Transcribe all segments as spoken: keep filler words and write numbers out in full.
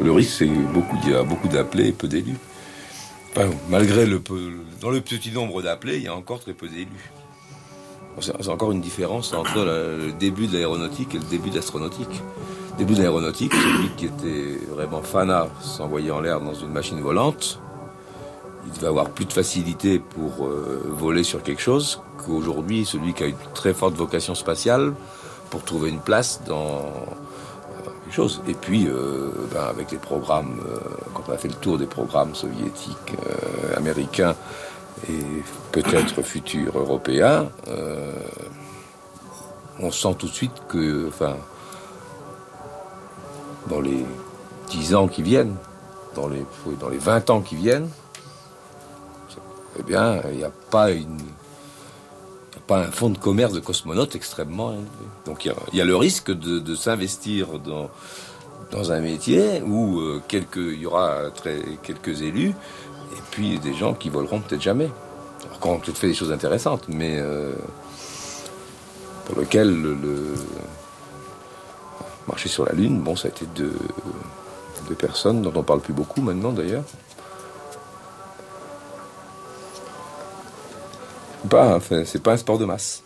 le risque, c'est beaucoup, il y a beaucoup d'appelés et peu d'élus. Enfin, malgré le peu, dans le petit nombre d'appelés, il y a encore très peu d'élus. C'est, c'est encore une différence entre la, le début de l'aéronautique et le début de l'astronautique. Le début de l'aéronautique, celui qui était vraiment fanat s'envoyer en l'air dans une machine volante, il devait avoir plus de facilité pour euh, voler sur quelque chose qu'aujourd'hui, celui qui a une très forte vocation spatiale pour trouver une place dans quelque chose. Et puis, euh, ben, avec les programmes, euh, quand on a fait le tour des programmes soviétiques, euh, américains et peut-être futurs européens, euh, on sent tout de suite que, enfin, dans les dix ans qui viennent, dans les, dans les vingt ans qui viennent, eh bien, il n'y a pas une, y a pas un fonds de commerce de cosmonautes extrêmement élevé. Donc, il y, y a le risque de, de s'investir dans, dans un métier où euh, quelques, il y aura très, quelques élus et puis des gens qui voleront peut-être jamais. Alors, qu'on a peut-être fait des choses intéressantes, mais euh, pour lequel le, le marcher sur la Lune, bon, ça a été deux, deux personnes dont on parle plus beaucoup maintenant d'ailleurs. Pas, enfin, c'est pas un sport de masse.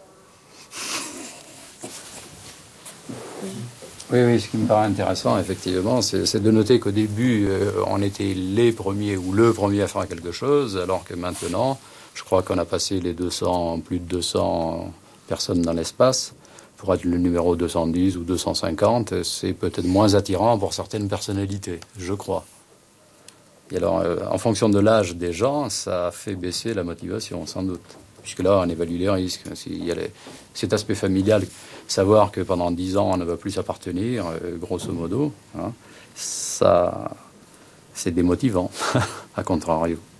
Oui, oui, ce qui me paraît intéressant, effectivement, c'est, c'est de noter qu'au début, euh, on était les premiers ou le premier à faire quelque chose, alors que maintenant, je crois qu'on a passé les deux cents, plus de deux cents personnes dans l'espace. Pour être le numéro deux cent dix ou deux cent cinquante, c'est peut-être moins attirant pour certaines personnalités, je crois. Et alors, euh, en fonction de l'âge des gens, ça fait baisser la motivation, sans doute. Puisque là, on évalue les risques. S'il y a les, cet aspect familial, savoir que pendant dix ans, on ne va plus s'appartenir, euh, grosso modo, hein, ça, c'est démotivant, à contrario.